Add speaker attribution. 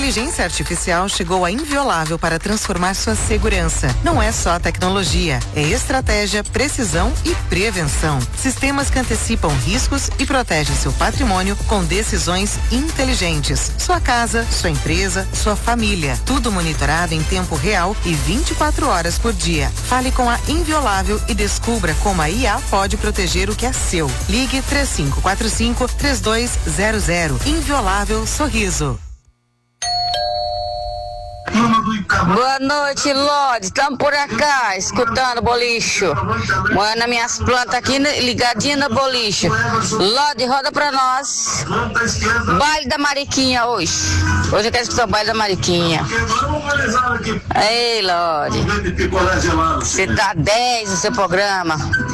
Speaker 1: inteligência artificial chegou a Inviolável para transformar sua segurança. Não é só tecnologia, é estratégia, precisão e prevenção. Sistemas que antecipam riscos e protegem seu patrimônio com decisões inteligentes. Sua casa, sua empresa, sua família. Tudo monitorado em tempo real e 24 horas por dia. Fale com a Inviolável e descubra como a IA pode proteger o que é seu. Ligue 3545-3200. Inviolável Sorriso.
Speaker 2: Boa noite, Lorde. Estamos por cá, escutando o bolicho. Moendo minhas plantas aqui, ligadinha no bolicho. Lorde, roda pra nós. Baile da Mariquinha hoje. Hoje eu quero escutar o baile da Mariquinha. Ei, Lorde. Você tá 10 no seu programa.